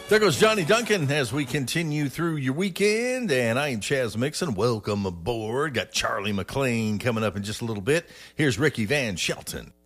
There goes Johnny Duncan as we continue through your weekend, and I am Chaz Mixon. Welcome aboard. Got Charlie McLean coming up in just a little bit. Here's Ricky Van Shelton.